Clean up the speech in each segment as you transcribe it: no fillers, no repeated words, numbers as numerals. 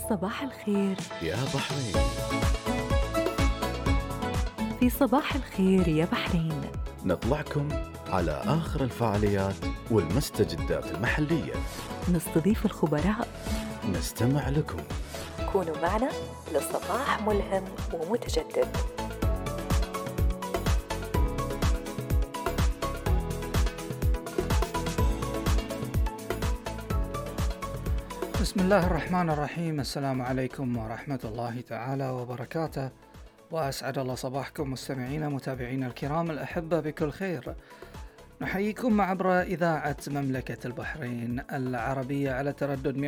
صباح الخير يا بحرين. في صباح الخير يا بحرين. نطلعكم على آخر الفعاليات والمستجدات المحلية، نستضيف الخبراء، نستمع لكم. كونوا معنا لصباح ملهم ومتجدد. بسم الله الرحمن الرحيم. السلام عليكم ورحمة الله تعالى وبركاته، وأسعد الله صباحكم مستمعين متابعين الكرام الأحبة بكل خير. نحييكم عبر إذاعة مملكة البحرين العربية على تردد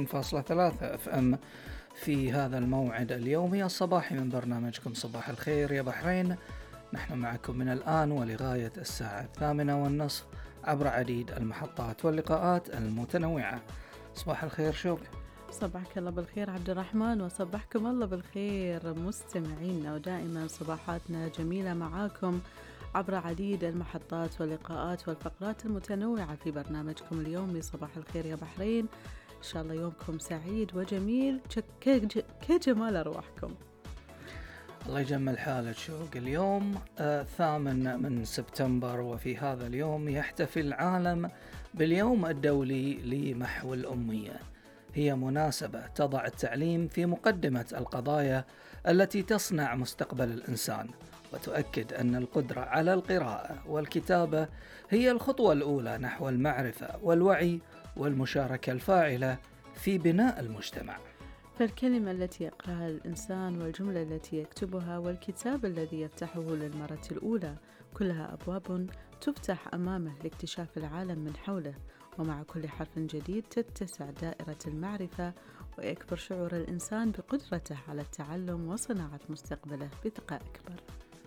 102.3 FM في هذا الموعد اليومي الصباحي من برنامجكم صباح الخير يا بحرين. نحن معكم من الآن ولغاية الساعة 8:30 عبر عديد المحطات واللقاءات المتنوعة. صباح الخير شوق. صباحك الله بالخير عبد الرحمن، وصباحكم الله بالخير مستمعينا، ودائما صباحاتنا جميلة معاكم عبر عديد المحطات واللقاءات والفقرات المتنوعة في برنامجكم اليومي صباح الخير يا بحرين. إن شاء الله يومكم سعيد وجميل كجمال أرواحكم. الله يجمل حالك شوق. اليوم 8 من سبتمبر، وفي هذا اليوم يحتفل العالم باليوم الدولي لمحو الأمية. هي مناسبة تضع التعليم في مقدمة القضايا التي تصنع مستقبل الإنسان، وتؤكد أن القدرة على القراءة والكتابة هي الخطوة الأولى نحو المعرفة والوعي والمشاركة الفاعلة في بناء المجتمع. فالكلمة التي يقرأها الإنسان والجملة التي يكتبها والكتاب الذي يفتحه للمرة الأولى كلها أبواب تفتح أمامه لاكتشاف العالم من حوله، ومع كل حرف جديد تتسع دائرة المعرفة ويكبر شعور الإنسان بقدرته على التعلم وصناعة مستقبله بثقة أكبر.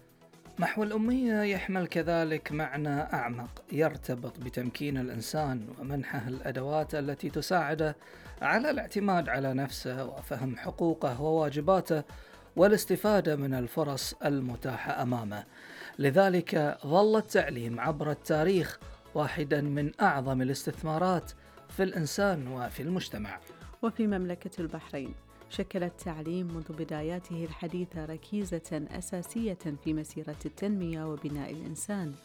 محو الأمية يحمل كذلك معنى أعمق يرتبط بتمكين الإنسان ومنحه الأدوات التي تساعده على الاعتماد على نفسه وفهم حقوقه وواجباته والاستفادة من الفرص المتاحة أمامه. لذلك ظل التعليم عبر التاريخ واحدا من أعظم الاستثمارات في الإنسان وفي المجتمع. وفي مملكة البحرين شكل التعليم منذ بداياته الحديثة ركيزة أساسية في مسيرة التنمية وبناء الإنسان،